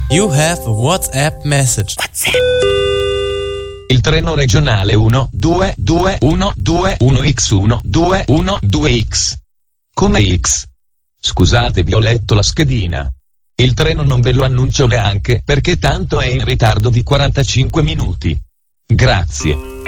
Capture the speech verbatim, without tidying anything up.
You have a WhatsApp message. WhatsApp. Il treno regionale uno due due uno due uno X uno due uno due X. Come X? Scusate, vi ho letto la schedina. Il treno non ve lo annuncio neanche perché tanto è in ritardo di quarantacinque minuti. Grazie.